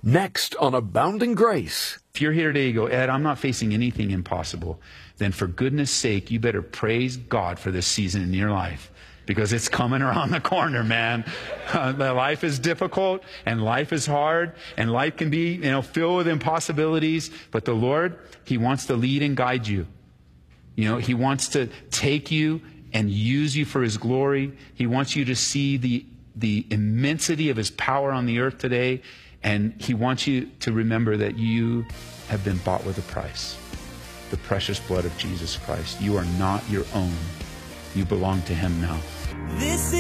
Next on Abounding Grace. If you're here today, you go, Ed, I'm not facing anything impossible. Then for goodness sake, you better praise God for this season in your life. Because it's coming around the corner, man. Life is difficult and life is hard and life can be, filled with impossibilities. But the Lord, He wants to lead and guide you. He wants to take you and use you for His glory. He wants you to see the immensity of His power on the earth today. And He wants you to remember that you have been bought with a price. The precious blood of Jesus Christ. You are not your own. You belong to Him now. This